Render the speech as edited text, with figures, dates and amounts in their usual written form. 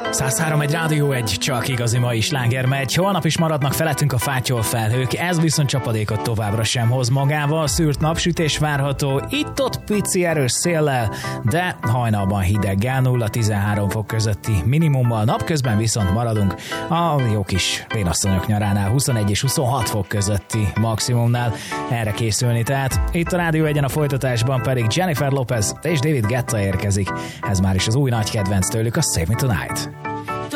103 egy Rádió 1, csak igazi mai sláger megy. Holnap is maradnak felettünk a fátyol felhők, ez viszont csapadékot továbbra sem hoz magával. Szűrt napsütés várható, itt-ott pici erős széllel, de hajnalban hideggel 0-13 fok közötti minimummal. Napközben viszont maradunk a jó kis vénasszonyok nyaránál, 21 és 26 fok közötti maximumnál. Erre készülni tehát. Itt a Rádió 1-en a folytatásban pedig Jennifer Lopez és David Guetta érkezik. Ez már is az új nagy kedvenc tőlük, a Save Me Tonight.